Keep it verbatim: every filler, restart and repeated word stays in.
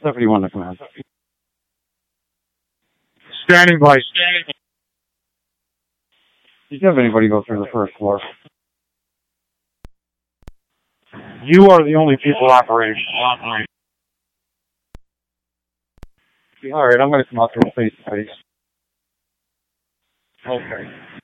seventy-one to command. Standing by. Standing. Did you have anybody go through the first floor? You are the only people operating. All right, I'm going to come out there face to face. Okay.